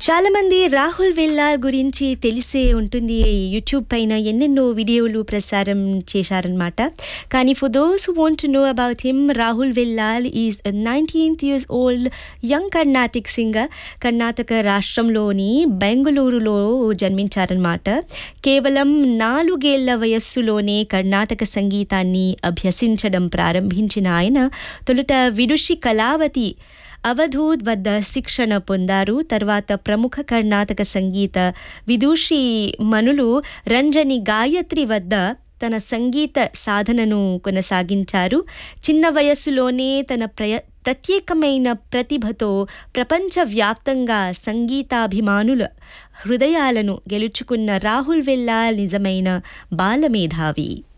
చాలామంది రాహుల్ వెల్లాల్ గురించి తెలిసే ఉంటుంది. యూట్యూబ్ పైన ఎన్నెన్నో వీడియోలు ప్రసారం చేశారనమాట. కానీ for those who want to know about him, Rahul వెల్లాల్ is 19th years old young Carnatic singer. Karnataka రాష్ట్రంలోని బెంగళూరులో జన్మించారనమాట. కేవలం 4 ఏళ్ల వయస్సులోనే కర్ణాటక సంగీతాన్ని అభ్యసించడం ప్రారంభించిన ఆయన తొలుత విదుషి కళావతి అవధూత్ వద్ద శిక్షణ పొందారు. తర్వాత ప్రముఖ కర్ణాటక సంగీత విదూషి మనులు రంజని గాయత్రి వద్ద తన సంగీత సాధనను కొనసాగించారు. చిన్న వయస్సులోనే తన ప్రత్యేకమైన ప్రతిభతో ప్రపంచవ్యాప్తంగా సంగీతాభిమానుల హృదయాలను గెలుచుకున్న రాహుల్ వెల్లాల్ నిజమైన బాలమేధావి.